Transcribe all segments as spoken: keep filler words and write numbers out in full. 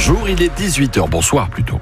Bonjour, il est dix-huit heures. Bonsoir plutôt.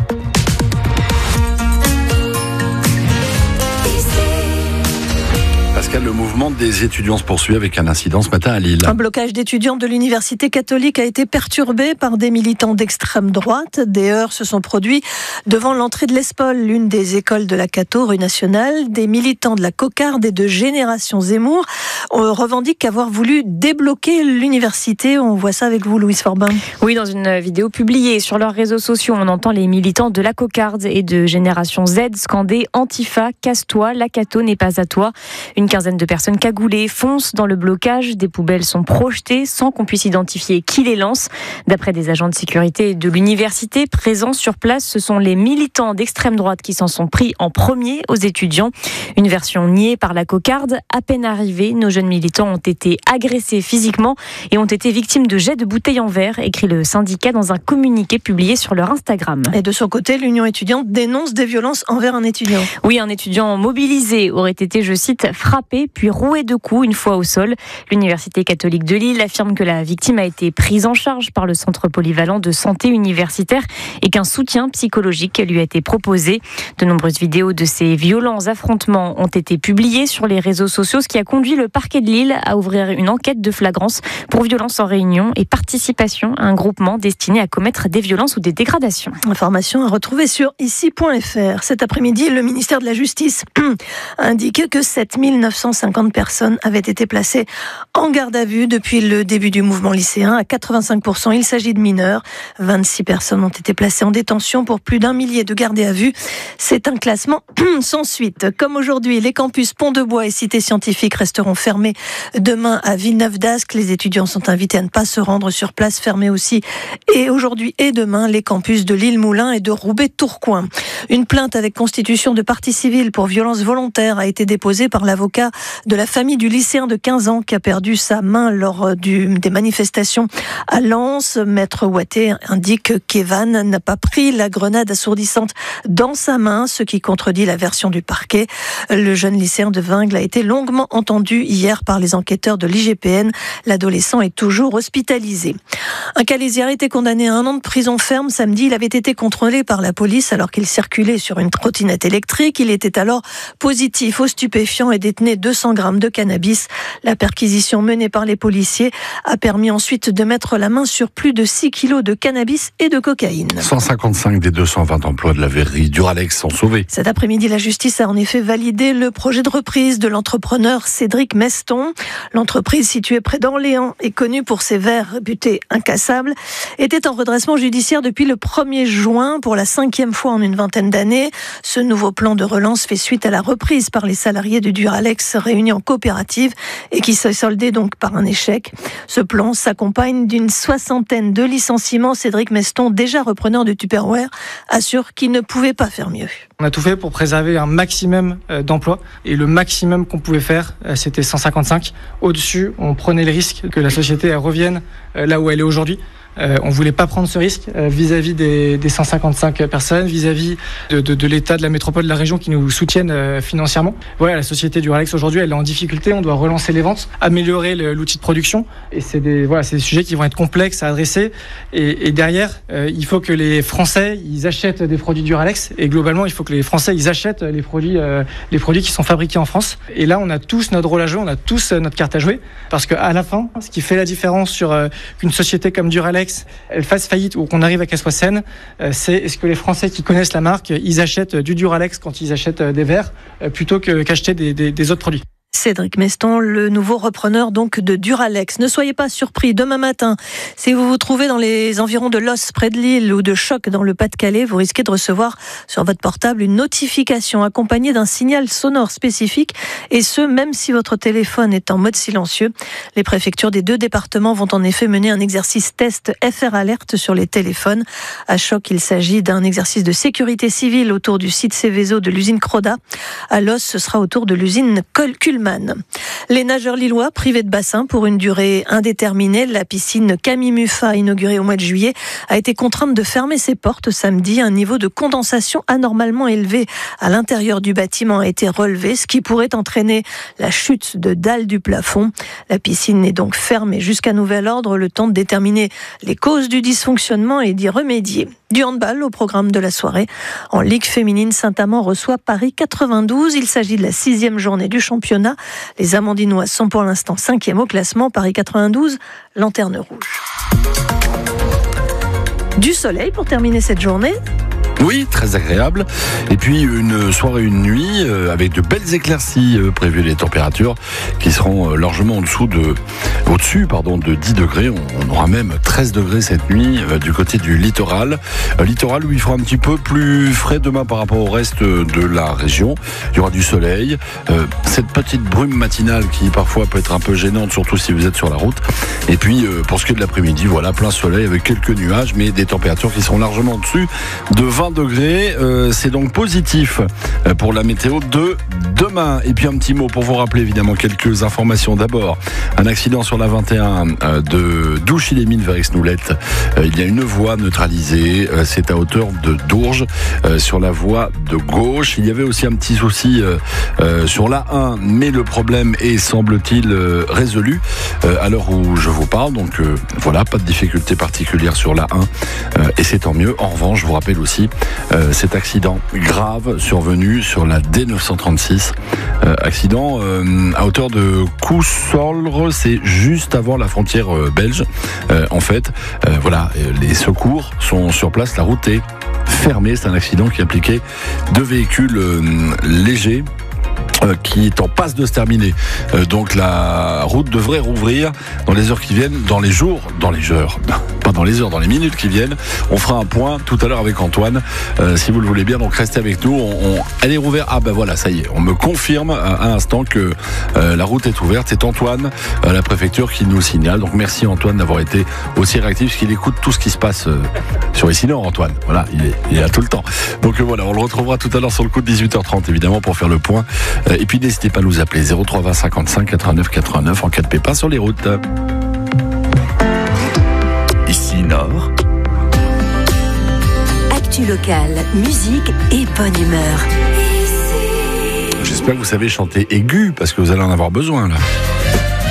Pascal, le mouvement des étudiants se poursuit avec un incident ce matin à Lille. Un blocage d'étudiants de l'université catholique a été perturbé par des militants d'extrême droite. Des heurts se sont produits devant l'entrée de l'Espol, l'une des écoles de la Cato, rue Nationale. Des militants de la Cocarde et de Génération Zemmour revendiquent avoir voulu débloquer l'université. On voit ça avec vous, Louise Forbin. Oui, dans une vidéo publiée sur leurs réseaux sociaux, on entend les militants de la Cocarde et de Génération Z scander « Antifa, casse-toi, la Cato n'est pas à toi ». Une quinzaine de personnes cagoulées foncent dans le blocage. Des poubelles sont projetées sans qu'on puisse identifier qui les lance. D'après des agents de sécurité de l'université présents sur place, ce sont les militants d'extrême droite qui s'en sont pris en premier aux étudiants. Une version niée par la Cocarde. À peine arrivés, nos jeunes militants ont été agressés physiquement et ont été victimes de jets de bouteilles en verre, écrit le syndicat dans un communiqué publié sur leur Instagram. Et de son côté, l'Union étudiante dénonce des violences envers un étudiant. Oui, un étudiant mobilisé aurait été, je cite, frappé puis roué de coups une fois au sol. L'Université catholique de Lille affirme que la victime a été prise en charge par le centre polyvalent de santé universitaire et qu'un soutien psychologique lui a été proposé. De nombreuses vidéos de ces violents affrontements ont été publiées sur les réseaux sociaux, ce qui a conduit le parquet de Lille à ouvrir une enquête de flagrance pour violence en réunion et participation à un groupement destiné à commettre des violences ou des dégradations. Information à retrouver sur ici point f r. Cet après-midi, le ministère de la Justice indique que sept mille neuf cent cinquante personnes avaient été placées en garde à vue depuis le début du mouvement lycéen. À quatre-vingt-cinq pour cent, il s'agit de mineurs. vingt-six personnes ont été placées en détention pour plus d'un millier de gardés à vue. C'est un classement sans suite. Comme aujourd'hui, les campus Pont-de-Bois et Cité Scientifique resteront fermés demain à Villeneuve-d'Ascq. Les étudiants sont invités à ne pas se rendre sur place. Fermés aussi et aujourd'hui et demain les campus de Lille-Moulin et de Roubaix-Tourcoing. Une plainte avec constitution de partie civile pour violence volontaire a été déposée par l'avocat de la famille du lycéen de quinze ans qui a perdu sa main lors du, des manifestations à Lens. Maître Ouatté indique qu'Evan n'a pas pris la grenade assourdissante dans sa main, ce qui contredit la version du parquet. Le jeune lycéen de Vingles a été longuement entendu hier par les enquêteurs de l'I G P N. L'adolescent est toujours hospitalisé. Un Calaisien a été condamné à un an de prison ferme. Samedi, il avait été contrôlé par la police alors qu'il circulait sur une trottinette électrique. Il était alors positif aux stupéfiants et détenait deux cents grammes de cannabis. La perquisition menée par les policiers a permis ensuite de mettre la main sur plus de six kilos de cannabis et de cocaïne. cent cinquante-cinq des deux cent vingt emplois de la verrerie Duralex sont sauvés. Cet après-midi, la justice a en effet validé le projet de reprise de l'entrepreneur Cédric Meston. L'entreprise située près d'Orléans et connue pour ses verres réputés incassables était en redressement judiciaire depuis le premier juin pour la cinquième fois en une vingtaine d'années. Ce nouveau plan de relance fait suite à la reprise par les salariés de Duralex réunis en coopérative et qui s'est soldé donc par un échec. Ce plan s'accompagne d'une soixantaine de licenciements. Cédric Meston, déjà repreneur de Tupperware, assure qu'il ne pouvait pas faire mieux. On a tout fait pour préserver un maximum d'emplois et le maximum qu'on pouvait faire, c'était cent cinquante-cinq. Au-dessus, on prenait le risque que la société elle revienne là où elle est aujourd'hui. Euh, on voulait pas prendre ce risque euh, vis-à-vis des, des cent cinquante-cinq personnes, vis-à-vis de, de, de l'État, de la métropole, de la région qui nous soutiennent euh, financièrement. Voilà, la société Duralex aujourd'hui, elle est en difficulté. On doit relancer les ventes, améliorer le, l'outil de production. Et c'est des, voilà, c'est des sujets qui vont être complexes à adresser. Et, et derrière, euh, il faut que les Français, ils achètent des produits Duralex. Et globalement, il faut que les Français, ils achètent les produits, euh, les produits qui sont fabriqués en France. Et là, on a tous notre rôle à jouer, on a tous notre carte à jouer. Parce qu'à la fin, ce qui fait la différence sur euh, qu'une société comme Duralex elle fasse faillite ou qu'on arrive à qu'elle soit saine, c'est est-ce que les Français qui connaissent la marque, ils achètent du Duralex quand ils achètent des verres plutôt que, qu'acheter des, des, des autres produits. Cédric Meston, le nouveau repreneur donc de Duralex. Ne soyez pas surpris, demain matin, si vous vous trouvez dans les environs de Los, près de Lille, ou de Choc dans le Pas-de-Calais, vous risquez de recevoir sur votre portable une notification accompagnée d'un signal sonore spécifique, et ce, même si votre téléphone est en mode silencieux. Les préfectures des deux départements vont en effet mener un exercice test F R Alert sur les téléphones. À Choc, il s'agit d'un exercice de sécurité civile autour du site Céveso de l'usine Croda. À Los, ce sera autour de l'usine Kuhlmann. Man. Les nageurs lillois privés de bassin pour une durée indéterminée. La piscine Camille Muffat, inaugurée au mois de juillet, a été contrainte de fermer ses portes samedi. Un niveau de condensation anormalement élevé à l'intérieur du bâtiment a été relevé, ce qui pourrait entraîner la chute de dalles du plafond. La piscine est donc fermée jusqu'à nouvel ordre, le temps de déterminer les causes du dysfonctionnement et d'y remédier. Du handball au programme de la soirée. En Ligue féminine, Saint-Amand reçoit Paris quatre-vingt-douze. Il s'agit de la sixième journée du championnat. Les Amandinois sont pour l'instant cinquième au classement. Paris quatre-vingt-douze, lanterne rouge. Du soleil pour terminer cette journée. Oui, très agréable. Et puis une soirée, une nuit euh, avec de belles éclaircies euh, prévues. Les températures qui seront euh, largement en dessous de, au-dessus, pardon, de dix degrés. On, on aura même treize degrés cette nuit euh, du côté du littoral. Euh, littoral où il fera un petit peu plus frais demain par rapport au reste de la région. Il y aura du soleil. Euh, cette petite brume matinale qui parfois peut être un peu gênante, surtout si vous êtes sur la route. Et puis euh, pour ce qui est de l'après-midi, voilà, plein soleil avec quelques nuages, mais des températures qui seront largement au-dessus de vingt degrés, euh, c'est donc positif pour la météo de demain. Et puis un petit mot pour vous rappeler évidemment quelques informations. D'abord, un accident sur la vingt et un euh, de Douchy-les-Mines vers Aix-Noulette. Euh, il y a une voie neutralisée, euh, c'est à hauteur de Dourges, euh, sur la voie de gauche. Il y avait aussi un petit souci euh, euh, sur l'A un, mais le problème est, semble-t-il, euh, résolu euh, à l'heure où je vous parle. Donc euh, voilà, pas de difficulté particulière sur l'A un, euh, et c'est tant mieux. En revanche, je vous rappelle aussi Euh, cet accident grave survenu sur la D neuf cent trente-six. Euh, accident euh, à hauteur de Coussolre, c'est juste avant la frontière euh, belge. Euh, en fait, euh, voilà, les secours sont sur place, la route est fermée. C'est un accident qui impliquait deux véhicules euh, légers. Euh, qui est en passe de se terminer. Euh, donc la route devrait rouvrir dans les heures qui viennent, dans les jours, dans les heures, pas dans les heures, dans les minutes qui viennent. On fera un point tout à l'heure avec Antoine, euh, si vous le voulez bien. Donc restez avec nous. On, on, elle est rouverte. Ah ben voilà, ça y est. On me confirme à, à l'instant que euh, la route est ouverte. C'est Antoine, euh, la préfecture, qui nous le signale. Donc merci Antoine d'avoir été aussi réactif, parce qu'il écoute tout ce qui se passe euh, sur ici Nord. Antoine, voilà, il est, il est là tout le temps. Donc euh, voilà, on le retrouvera tout à l'heure sur le coup de dix-huit heures trente évidemment pour faire le point. Et puis n'hésitez pas à nous appeler zéro trois vingt cinquante-cinq quatre-vingt-neuf quatre-vingt-neuf en cas de pépin sur les routes. Ici Nord. Actu locale, musique et bonne humeur. J'espère que vous savez chanter aigu, parce que vous allez en avoir besoin là.